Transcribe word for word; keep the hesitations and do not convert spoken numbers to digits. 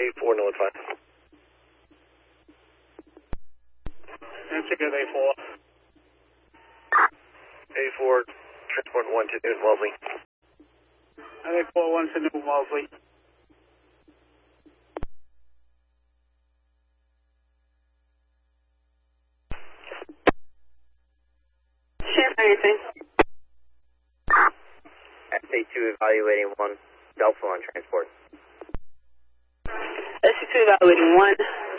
A four, notify. Answer good, A four. A four, transport one to Newton Wellesley. A four, one to Newton Wellesley. Sheriff, anything? S A two evaluating one, Delta on transport. S A two evaluating one.